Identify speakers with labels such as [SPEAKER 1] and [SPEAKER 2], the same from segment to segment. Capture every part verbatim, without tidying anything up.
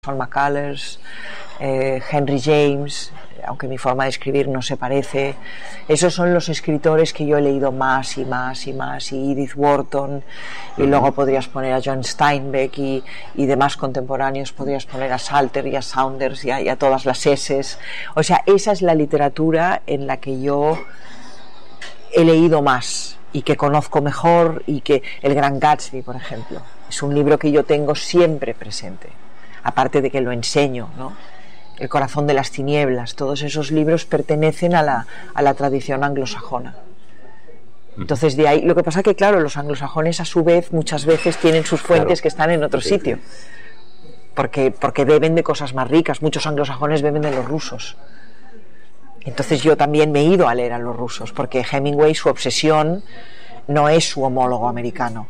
[SPEAKER 1] Son McCullers, eh, Henry James, aunque mi forma de escribir no se parece. Esos son los escritores que yo he leído más y más y más, y Edith Wharton, y luego podrías poner a John Steinbeck y, y demás contemporáneos, podrías poner a Salter y a Saunders y a, y a todas las S's. O sea, esa es la literatura en la que yo he leído más y que conozco mejor, y que El Gran Gatsby, por ejemplo, es un libro que yo tengo siempre presente. Aparte de que lo enseño, ¿no? El corazón de las tinieblas, todos esos libros pertenecen a la, a la tradición anglosajona. Entonces de ahí, lo que pasa que claro, los anglosajones a su vez muchas veces tienen sus fuentes, claro, que están en otro sitio, porque, porque beben de cosas más ricas. Muchos anglosajones beben de los rusos. Entonces yo también me he ido a leer a los rusos, porque Hemingway, su obsesión no es su homólogo americano,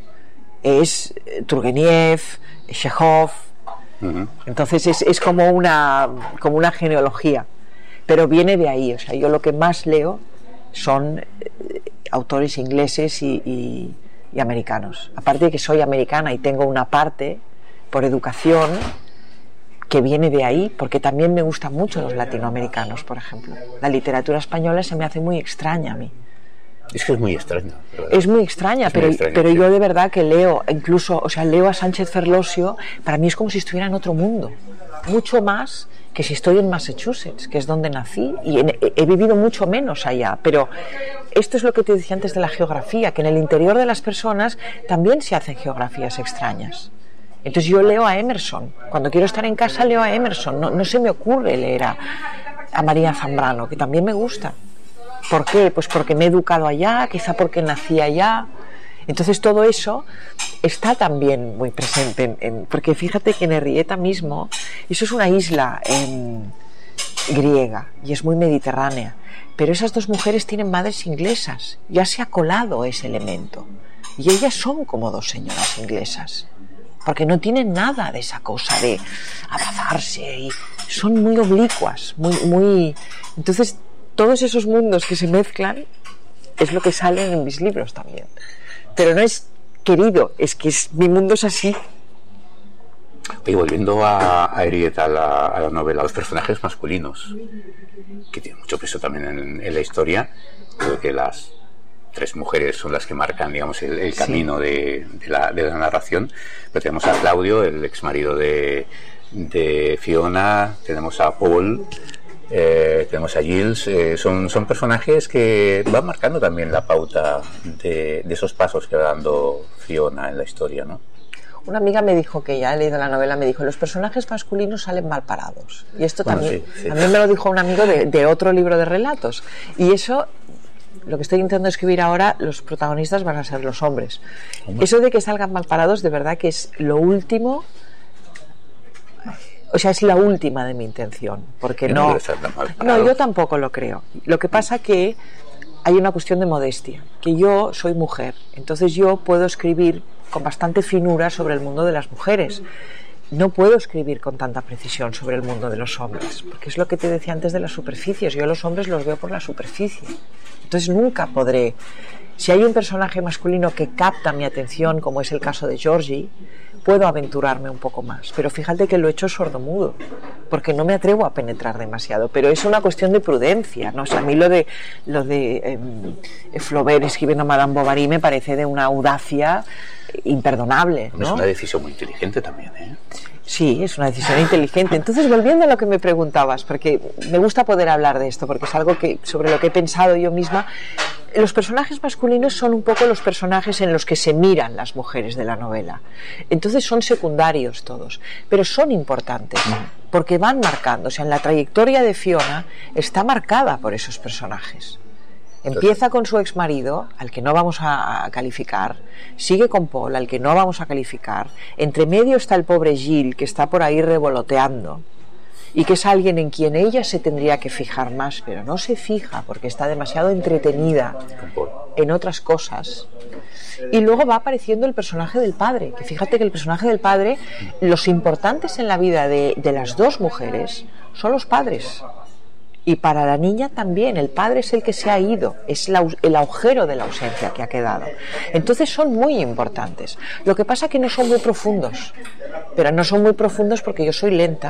[SPEAKER 1] es Turgeniev, Chekhov. Entonces es, es como una como una genealogía, pero viene de ahí. O sea, yo lo que más leo son eh, autores ingleses y, y, y americanos. Aparte de que soy americana y tengo una parte por educación que viene de ahí, porque también me gustan mucho los latinoamericanos, por ejemplo. La literatura española se me hace muy extraña a mí.
[SPEAKER 2] Es que es muy extraña.
[SPEAKER 1] Es muy extraña, es pero, muy extraña, pero sí. Yo de verdad que leo, incluso, o sea, leo a Sánchez Ferlosio, para mí es como si estuviera en otro mundo, mucho más que si estoy en Massachusetts, que es donde nací, y en, he vivido mucho menos allá. Pero esto es lo que te decía antes de la geografía, que en el interior de las personas también se hacen geografías extrañas. Entonces yo leo a Emerson, cuando quiero estar en casa leo a Emerson, no, no se me ocurre leer a, a María Zambrano, que también me gusta. ¿Por qué? Pues porque me he educado allá, quizá porque nací allá. Entonces todo eso está también muy presente en, en, porque fíjate que en Henrietta mismo, eso es una isla en, griega, y es muy mediterránea, pero esas dos mujeres tienen madres inglesas, ya se ha colado ese elemento, y ellas son como dos señoras inglesas, porque no tienen nada de esa cosa de abrazarse, y son muy oblicuas, muy, muy... Entonces todos esos mundos que se mezclan es lo que sale en mis libros también, pero no es querido, es que es, mi mundo es así.
[SPEAKER 2] Oye, volviendo a, a Henrietta, a la, a la novela, los personajes masculinos, que tienen mucho peso también en, en la historia, creo que las tres mujeres son las que marcan, digamos, el, el camino sí. de, de, la, de la narración, pero tenemos a Claudio, el ex marido de, de Fiona, tenemos a Paul, Eh, tenemos a Giles, eh, son, son personajes que van marcando también la pauta de, de esos pasos que va dando Fiona en la historia, ¿no? Una
[SPEAKER 1] amiga me dijo que ya ha leído la novela, me dijo, los personajes masculinos salen mal parados, y esto bueno, también, sí, sí. a mí me lo dijo un amigo de, de otro libro de relatos, y eso, lo que estoy intentando escribir ahora, los protagonistas van a ser los hombres. Hombre. Eso de que salgan mal parados, de verdad que es lo último. O sea, es la última de mi intención, porque yo no, no, no, yo tampoco lo creo. Lo que pasa que hay una cuestión de modestia, que yo soy mujer, entonces yo puedo escribir con bastante finura sobre el mundo de las mujeres. No puedo escribir con tanta precisión sobre el mundo de los hombres, porque es lo que te decía antes de las superficies. Yo a los hombres los veo por la superficie, entonces nunca podré. Si hay un personaje masculino que capta mi atención, como es el caso de Georgie, puedo aventurarme un poco más, pero fíjate que lo he hecho sordomudo, porque no me atrevo a penetrar demasiado, pero es una cuestión de prudencia, ¿no? O sea, a mí lo de lo de eh, Flaubert escribiendo a Madame Bovary me parece de una audacia imperdonable, ¿no?
[SPEAKER 2] Es una decisión muy inteligente también, ¿eh?
[SPEAKER 1] Sí, es una decisión inteligente. Entonces, volviendo a lo que me preguntabas, porque me gusta poder hablar de esto, porque es algo que sobre lo que he pensado yo misma. Los personajes masculinos son un poco los personajes en los que se miran las mujeres de la novela. Entonces son secundarios todos, pero son importantes, porque van marcando. O sea, en la trayectoria de Fiona está marcada por esos personajes. Empieza con su exmarido, al que no vamos a, a calificar, sigue con Paul, al que no vamos a calificar, entre medio está el pobre Gilles, que está por ahí revoloteando, y que es alguien en quien ella se tendría que fijar más, pero no se fija porque está demasiado entretenida en otras cosas. Y luego va apareciendo el personaje del padre, que fíjate que el personaje del padre, los importantes en la vida de, de las dos mujeres son los padres. Y para la niña también, el padre es el que se ha ido, es la, el agujero de la ausencia que ha quedado. Entonces son muy importantes. Lo que pasa es que no son muy profundos, pero no son muy profundos porque yo soy lenta